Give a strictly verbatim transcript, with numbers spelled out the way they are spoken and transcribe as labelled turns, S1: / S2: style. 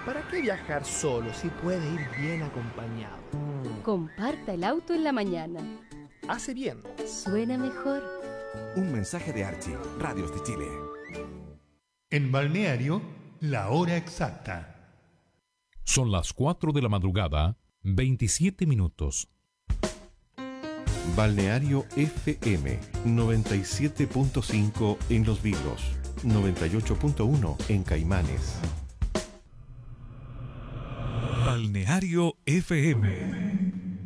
S1: ¿para qué viajar solo si puede ir bien acompañado?
S2: Comparta el auto en la mañana.
S1: Hace bien.
S2: Suena mejor.
S3: Un mensaje de Archie, Radios de Chile.
S4: En Balneario, la hora exacta.
S5: Son las cuatro de la madrugada, veintisiete minutos.
S6: Balneario F M noventa y siete punto cinco en Los Vilos, noventa y ocho punto uno en Caimanes.
S5: Balneario F M.